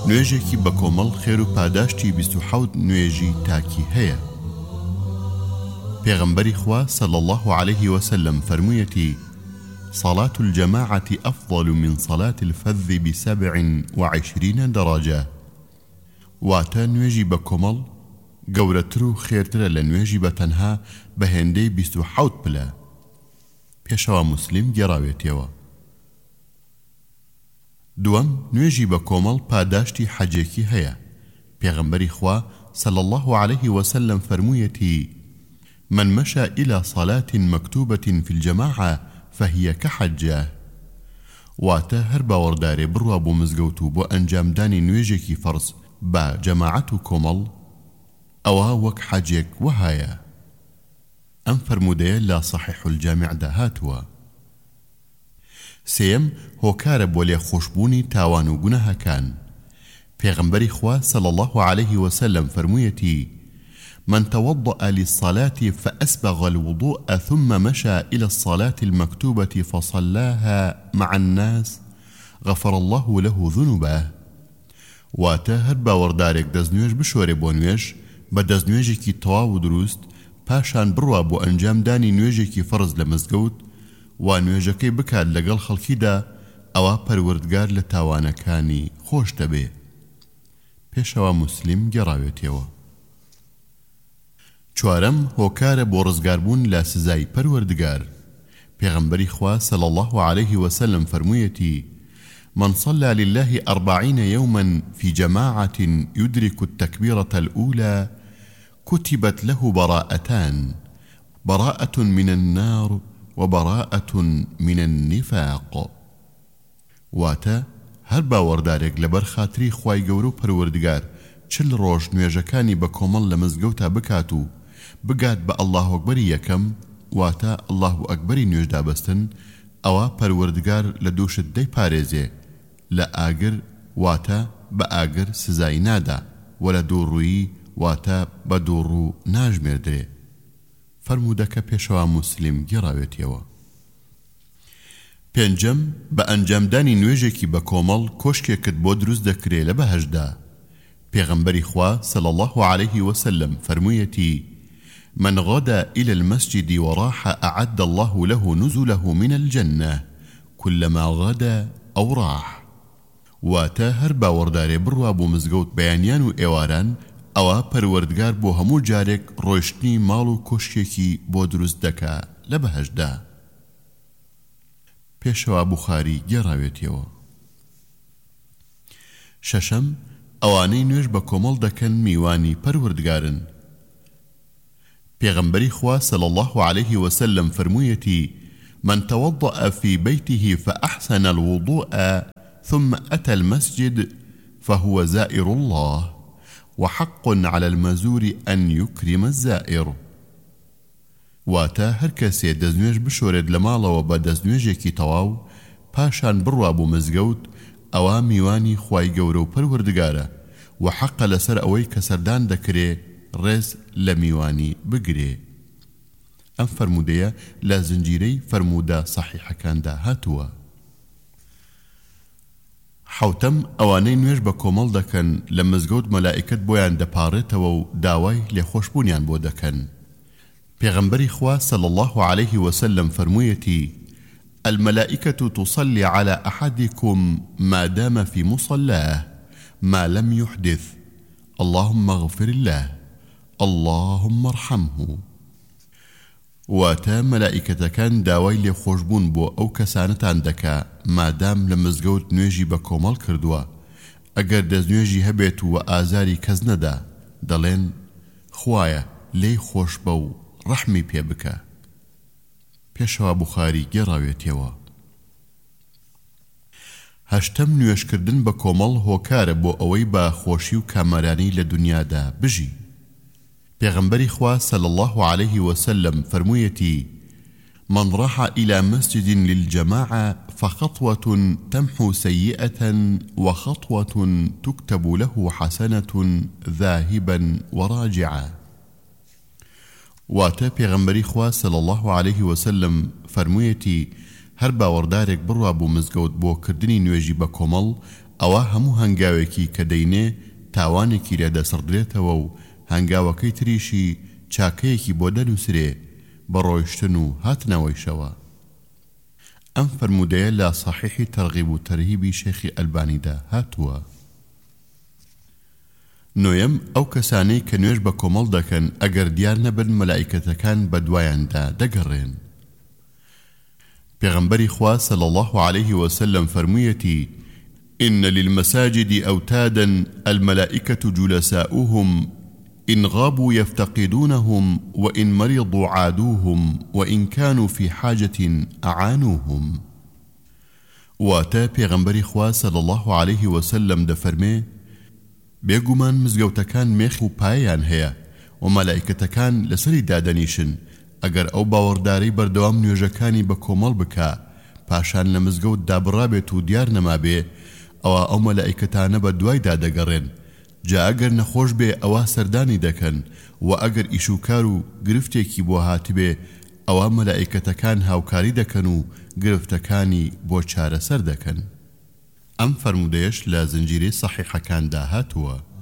نوێژێکی بە کۆمەڵ خێر و پاداشتی 27 نوێژی تاکی هەیە. پێغەمبەری خوا صلی الله عليه وسلم فەرموویەتی: صلاة الجماعة أفضل من صلاة الفذ ب27 درجة. واتە نوێژی بە کۆمەڵ گەورەتر و خێرترە لە نوێژی بە تەنها بە هێندەی 27 پلە. پێشەوە موسلیم گێڕاوێتەوە. دووەم، نوێژی بە کۆمەڵ پاداشتی حەجێکی هەیە. پێغەمبەری خوا صلی الله عليه وسلم فەرموویەتی: من مشى إلى صلاة مكتوبة في الجماعة فهي كحجة. واتە هەر باوەڕدارێ بڕوا بۆ مزگەوت و بۆ ئەنجامدانی نوێژێکی فەرز بە جەماعەت و کۆمەڵ، ئەوە وەک حەجێک وهایە. ئەم فەرموودەیە لە صحیح الجامعدا هاتووە. سێم، هۆکارە بۆ لێخۆشبوونی تاوان و گوناهەکان. پێغەمبەری خوا صلی الله عليه وسلم فەرموویەتی: من توضأ للصلاة فأسبغ الوضوء ثم مشى إلى الصلاة المكتوبة فصلاها مع الناس غفر الله له ذنوبه. واتە هەر باوەڕدارێک دەستنوێژ بشۆرێ بۆ نوێژ بە دەستنوێژێکی تەواو و دروست، پاشان بڕوا بۆ ئەنجامدانی نوێژێکی فەرز لە مزگەوت و نوێژەکەی بکات لەگەڵ خەڵکیدا، ئەوە پەروەردگار لە تاوانەکانی خۆش دەبێ. پێشەوە موسلیم گێڕاوێتەوە. چوارەم، هۆکارە بۆ ڕزگاربوون لە سزای پەروەردگار. پێغەمبەری خوا صلی الله عليه وسلم فەرموویەتی: من صلى لله 40 يوما في جماعة يدرك التكبيرة الأولى كتبت له براءتان، براءة من النار وبراءة من النفاق. واتە هەر باوەڕدارێک لەبەر خاتری خوای گەورە و پەروەردگار 40 ڕۆژ نوێژەکانی بە کۆمەڵ لە مزگەوتا بکات و بگات بە الله ئەکبەری یەکەم، واتە الله ئەکبەری نوێژ دابەستن، ئەوە پەروەردگار لە دووشت دەیپارێزێ لە ئاگر، واتە بە ئاگر سزای نادا، و لە دووڕوویی، واتە بە دووڕوو ناژمێردرێ. فەرموودەکە پێشەوە موسلیم گێڕاوێتەوە. پێنجەم، بە ئەنجامدانی نوێژێکی بە کۆمەڵ کۆشکێکت بۆ دروست دەکرێ لە بەهەشدا. پێغەمبەری خوا صلی الله عليه وسلم فەرموویەتی: من غدا إلى المسجد وراح أعد الله له نزله من الجنة كلما غدا أو راح. واتە هەر باوەڕدارێ بڕوا بۆ مزگەوت بەیانیان و ئێواران، ئەوە پەروەردگار بۆ هەموو جارێک ڕۆیشتنی ماڵ و کۆشکێکی بۆ دروست دەکا لە بەهەشدا. پێشەوە بوخاری گێڕاوێتەوە. شەشەم، ئەوانەی نوێژ بە کۆمەڵ دەکەن میوانی پەروەردگارن. پێغەمبەری خوا صلی الله عليه وسلم فەرموویەتی: من توضأ في بيته فأحسن الوضوء ثم أتى المسجد فهو زائر الله وحق على المزور أن يكرم الزائر. واتە هەر کەسێ دەستنوێژ بشۆرێت لە ماڵەوە بە دەستنوێژێکی تەواو، پاشان بڕوا بۆ مزگەوت، ئەوە میوانی خوای گەورە و پەروەردگارە و حەقە لەسەر ئەوەی کە سەردان دەکرێ ڕێز لە میوانی بگرێ. ئەم فەرموودەیە لە زنجیرەی فەرموودە سەحیحەکاندا هاتووە. حەوتەم، ئەوانەی نوێژ بە کۆمەڵ دەکەن لە مزگەوت مەلائیکەت بۆیان دەپاڕێتەوە و داوای لێخۆشبوونیان بۆ دەکەن. پێغەمبەری خوا صلی الله عليه وسلم فەرموویەتی: الملائكة تصلي على أحدكم ما دام في مصلاه ما لم يحدث اللهم اغفر له اللهم ارحمه. واتە مەلائیکەتەکان داوای لێخۆشبوون بۆ ئەو کەسانتان دەکا مادام لە مزگەوت نوێژی بە کۆمەڵ کردووە. ئەگەر دەستنوێژی هەبێت و ئازاری کەس نەدا، دەڵێن خوایە لێی خۆش بە و ڕەحمی پێ بکە. پێشەوە بوخاری گێڕاوێتەوە. هەشتەم، نوێژکردن بە کۆمەڵ هۆکارە بۆ ئەوەی بە خۆشی و کامەرانی لە دنیادا بژی. پێغەمبەری خوا صلی الله عليه وسلم فەرموویەتی: من راح إلى مسجد للجماعة فخطوة تمحو سيئة وخطوة تكتب له حسنة ذاهبا وراجعا. واتە پێغەمبەری خوا صلی الله عليه وسلم فەرموویەتی: هەر باوەڕدارێک بڕوا بۆ مزگەوت بۆ کردنی نوێژی بە کۆمەڵ، ئەوە هەموو هەنگاوێکی کە دەینێ تاوانێکی لێدەسڕدرێتەوە و هەنگاوەکەی تریشی چاکەیەکی بۆ دەنووسرێ بە ڕۆیشتن و هاتنەوەیشەوە. ئەم فەرمودەیە لە صحیحی تەرغیب و تەرهیبی شێخی ئەلبانیدا هاتووە. نۆیەم ئەو کەسانەی کە نوێژ بە کۆمەڵ دەکەن ئەگەر دیار نەبن مەلائیکەتەکان بە دوایاندا دەگەڕێن. پێغەمبەری خوا صلی الله عليه وسلم فەرموویەتی: إن للمساجد أوتادا الملائكة جلساؤهم إن غابوا يفتقدونهم وإن مرضوا عادوهم وإن كانوا في حاجة أعانوهم. واتا پێغەمبەری خوا صلی الله عليه وسلم دەفەرمێ: بێگومان مزگەوتەکان مێخ و پایان هەیە و مەلائیکەتەکان لەسەری دادەنیشن ئەگەر ئەو باوەڕداری بەردەوام نوێژەکانی بە کۆمەڵ بکا پاشان لە مزگەوت دابڕابێت و دیار نەمابێ ئەوە ئەو مەلائیکەتانە بە دوایدا دەگەڕێن. جا ئەگەر نەخۆش بێ ئەوە سەردانی دەکەن و ئەگەر ئیشوکار و گرفتێکی بۆ هاتبێ ئەوە مەلائیکەتەکان هاوکاری دەکەن و گرفتەکانی بۆ چارەسەر دەکەن. ئەم فەرمودەیەش لە زنجیرەی سەحیحەکاندا هاتووە.